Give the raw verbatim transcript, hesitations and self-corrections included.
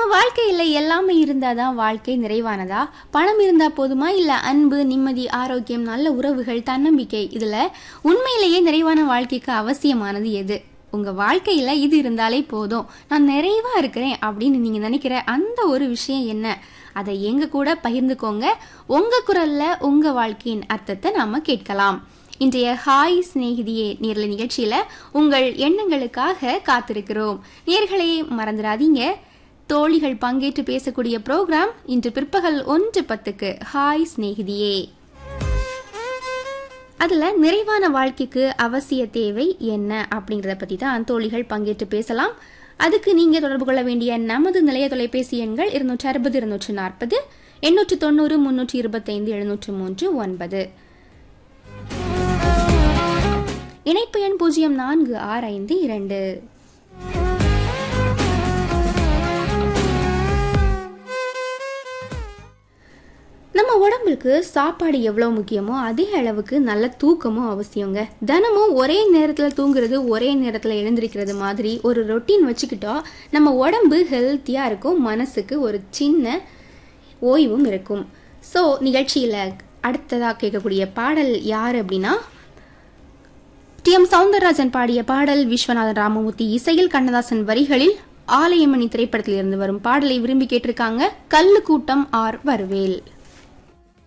வாழ்க்கையில எல்லாமே இருந்தாதான் வாழ்க்கை நிறைவானதா? பணம் இருந்தா போதுமா? இல்ல அன்பு, நிம்மதி, ஆரோக்கியம், நல்ல உறவுகள், தன்னம்பிக்கை, இதுல உண்மையிலேயே நிறைவான வாழ்க்கைக்கு அவசியமானது எது? உங்க வாழ்க்கையில இது இருந்தாலே போதும், நான் நிறைவா இருக்கிறேன் அப்படின்னு நீங்க நினைக்கிற அந்த ஒரு விஷயம் என்ன? அதை எங்க கூட பகிர்ந்துக்கோங்க. உங்க குரல்ல உங்க வாழ்க்கையின் அர்த்தத்தை நாம கேட்கலாம். இன்றைய ஹாய் சிநேகிதியே நேர்ல நிகழ்ச்சியில உங்கள் எண்ணங்களுக்காக காத்திருக்கிறோம். நேர்களே மறந்துடாதீங்க, தோழிகள் பங்கேற்று பேசக்கூடிய ப்ரோக்ராம் இன்று பிற்பகல் ஒன்று பத்துக்கு ஹாய் சிநேகிதியே. அதுல நிறைவான வாழ்க்கைக்கு அவசிய தேவை என்ன அப்படிங்கறத பத்தி தான் தோழிகள் பங்கேற்று பேசலாம். அதுக்கு நீங்க தொடர்பு கொள்ள வேண்டிய நமது நிலைய தொலைபேசி எண்கள் இருநூற்றி அறுபது இருநூற்றி நாற்பது எண்ணூற்று தொண்ணூறு முன்னூற்றி இருபத்தி ஐந்து எழுநூற்று மூன்று ஒன்பது. இணைப்பு எண் பூஜ்ஜியம் நான்கு ஆறு ஐந்து இரண்டு. நம்ம உடம்புக்கு சாப்பாடு எவ்வளவு முக்கியமோ அதே அளவுக்கு நல்ல தூக்கமும் அவசியங்க. தினமும் ஒரே நேரத்தில் தூங்குறது, ஒரே நேரத்தில் எழுந்திருக்கிறது மாதிரி ஒரு ரொட்டீன் வச்சுக்கிட்டா நம்ம உடம்பு ஹெல்த்தியா இருக்கும், மனசுக்கு ஒரு சின்ன ஓய்வும் இருக்கும். ஸோ நிகழ்ச்சியில அடுத்ததாக கேட்கக்கூடிய பாடல் யார் அப்படின்னா, டி எம் சௌந்தரராஜன் பாடிய பாடல், விஸ்வநாதன் ராமமூர்த்தி இசையில், கண்ணதாசன் வரிகளில், ஆலயமணி திரைப்படத்தில் இருந்து வரும் பாடலை விரும்பி கேட்டிருக்காங்க கல்லு கூட்டம் ஆர் வருவேல்.